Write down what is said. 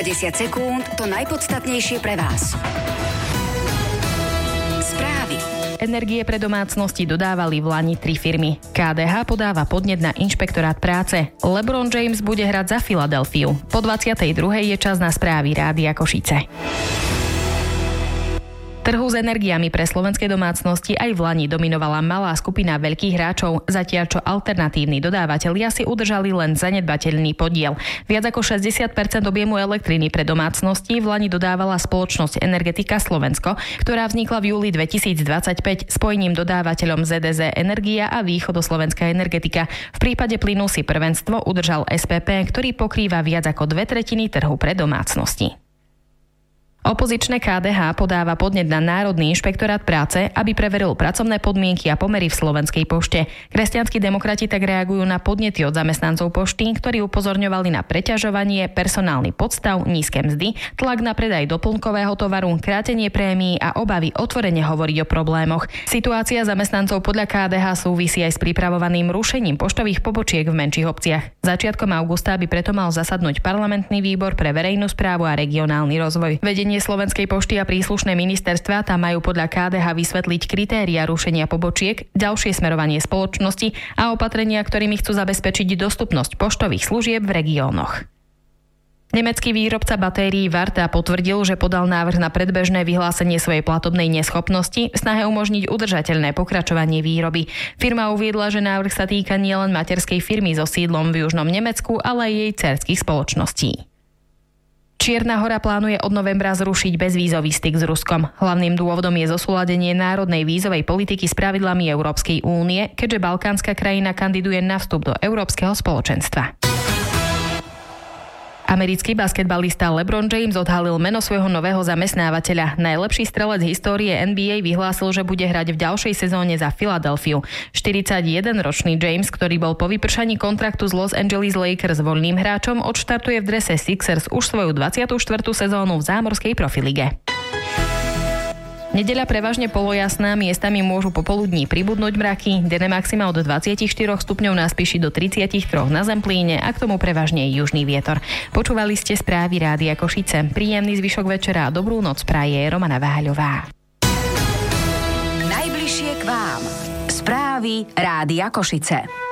10 sekúnd to najpodstatnejšie pre vás. Správy. Energie pre domácnosti dodávali v lani 3 firmy. KDH podáva podnet na inšpektorát práce. LeBron James bude hrať za Filadelfiu. Po 22. je čas na správy Rádia Košice. Trhu s energiami pre slovenské domácnosti aj v lani dominovala malá skupina veľkých hráčov, zatiaľ čo alternatívni dodávateľia si udržali len zanedbateľný podiel. Viac ako 60% objemu elektriny pre domácnosti v lani dodávala spoločnosť Energetika Slovensko, ktorá vznikla v júli 2025 spojením dodávateľom ZDZ Energia a Východoslovenská energetika. V prípade plynu si prvenstvo udržal SPP, ktorý pokrýva viac ako 2/3 trhu pre domácnosti. Opozičné KDH podáva podnet na Národný inšpektorát práce, aby preveril pracovné podmienky a pomery v Slovenskej pošte. Kresťanskí demokrati tak reagujú na podnety od zamestnancov pošty, ktorí upozorňovali na preťažovanie, personálny podstav, nízke mzdy, tlak na predaj doplnkového tovaru, krátenie prémií a obavy otvorene hovoriť o problémoch. Situácia zamestnancov podľa KDH súvisí aj s pripravovaným rušením poštových pobočiek v menších obciach. Začiatkom augusta by preto mal zasadnúť parlamentný výbor pre verejnú správu a regionálny rozvoj. Slovenskej pošty a príslušné ministerstvá tam majú podľa KDH vysvetliť kritéria rušenia pobočiek, ďalšie smerovanie spoločnosti a opatrenia, ktorými chcú zabezpečiť dostupnosť poštových služieb v regiónoch. Nemecký výrobca batérií Varta potvrdil, že podal návrh na predbežné vyhlásenie svojej platobnej neschopnosti v snahe umožniť udržateľné pokračovanie výroby. Firma uviedla, že návrh sa týka nielen materskej firmy so sídlom v južnom Nemecku, ale aj jej dcérskych spoločností. Čierna Hora plánuje od novembra zrušiť bezvízový styk s Ruskom. Hlavným dôvodom je zosúladenie národnej vízovej politiky s pravidlami Európskej únie, keďže balkánska krajina kandiduje na vstup do Európskeho spoločenstva. Americký basketbalista LeBron James odhalil meno svojho nového zamestnávateľa. Najlepší strelec histórie NBA vyhlásil, že bude hrať v ďalšej sezóne za Filadelfiu. 41-ročný James, ktorý bol po vypršaní kontraktu z Los Angeles Lakers voľným hráčom, odštartuje v drese Sixers už svoju 24. sezónu v zámorskej profilige. Nedeľa prevažne polojasná, miestami môžu popoludní pribudnúť mraky, denné maxima od 24 stupňov na Spiši do 33 na Zemplíne a k tomu prevažne južný vietor. Počúvali ste správy Rádia Košice. Príjemný zvyšok večera a dobrú noc praje Romana Váľová. Najbližšie k vám. Správy Rádia Košice.